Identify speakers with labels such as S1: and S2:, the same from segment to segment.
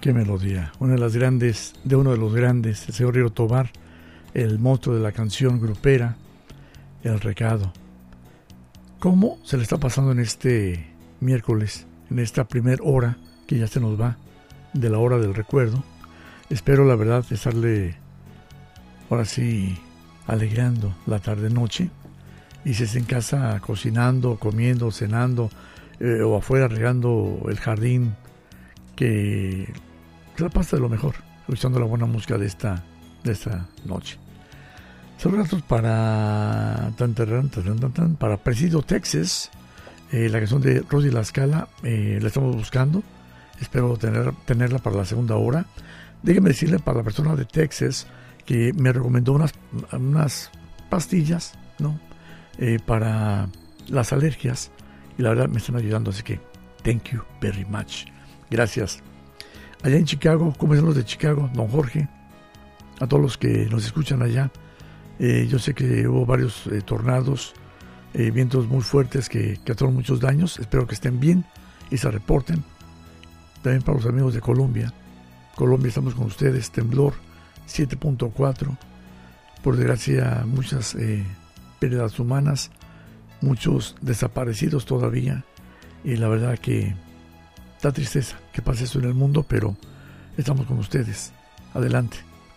S1: Qué melodía, una de las grandes, de uno de los grandes, el señor Rigo Tobar, el monstruo de la canción grupera, El Recado. ¿Cómo se le está pasando en este miércoles, en esta primera hora que ya se nos va de la hora del recuerdo? Espero, la verdad, estarle ahora sí alegrando la tarde-noche. Y si es en casa cocinando, comiendo, cenando, o afuera regando el jardín, que se la pasa de lo mejor, escuchando la buena música de esta noche. Saludos para para Presidio, Texas. La canción de Rosy La Scala, la estamos buscando. Espero tenerla para la segunda hora. Déjeme decirle para la persona de Texas que me recomendó unas pastillas, ¿no? Para las alergias, y la verdad me están ayudando, así que thank you very much. Gracias. Allá en Chicago, ¿cómo están los de Chicago, don Jorge? A todos los que nos escuchan allá. Yo sé que hubo varios tornados, vientos muy fuertes que causaron muchos daños. Espero que estén bien y se reporten. También para los amigos de Colombia. Colombia, estamos con ustedes. Temblor 7.4. Por desgracia, muchas pérdidas humanas, muchos desaparecidos todavía. Y la verdad que da tristeza que pase eso en el mundo, pero estamos con ustedes. Adelante.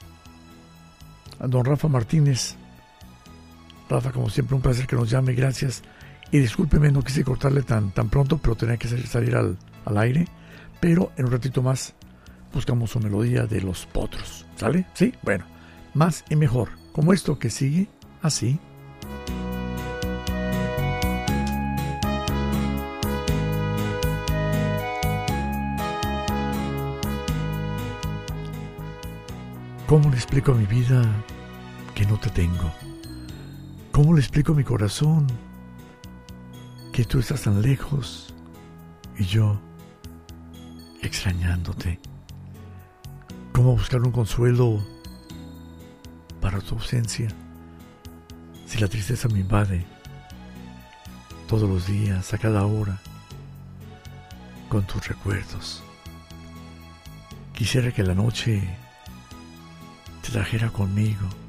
S1: A don Rafa Martínez. Rafa, como siempre, un placer que nos llame, gracias. Y discúlpeme, no quise cortarle tan pronto, pero tenía que salir al aire. Pero en un ratito más buscamos su melodía de Los Potros. ¿Sale? ¿Sí? Bueno, más y mejor. Como esto que sigue así. ¿Cómo le explico a mi vida que no te tengo? ¿Cómo le explico a mi corazón que tú estás tan lejos y yo extrañándote? ¿Cómo buscar un consuelo para tu ausencia si la tristeza me invade todos los días, a cada hora, con tus recuerdos? Quisiera que la noche te trajera conmigo